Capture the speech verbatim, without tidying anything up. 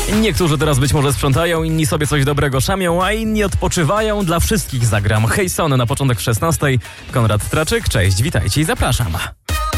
Niektórzy teraz być może sprzątają, inni sobie coś dobrego szamią, a inni odpoczywają. Dla wszystkich zagram Hejson na początek w szesnastej. Konrad Traczyk, cześć, witajcie i zapraszam.